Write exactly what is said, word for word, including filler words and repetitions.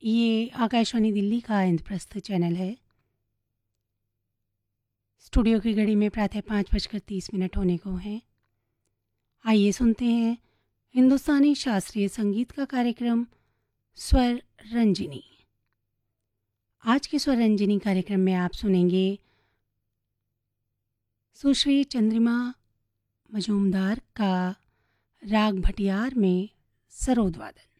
ये आकाशवाणी दिल्ली का इंद्रप्रस्थ चैनल है। स्टूडियो की घड़ी में प्रातः पाँच बजकर तीस मिनट होने को हैं। आइए सुनते हैं हिंदुस्तानी शास्त्रीय संगीत का कार्यक्रम स्वर रंजिनी। आज के स्वर रंजिनी कार्यक्रम में आप सुनेंगे सुश्री चंद्रिमा मजूमदार का राग भटियार में सरोद वादन।